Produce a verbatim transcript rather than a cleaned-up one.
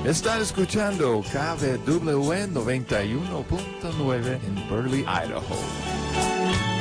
Está escuchando K B W noventa y uno punto nueve en Burley, Idaho.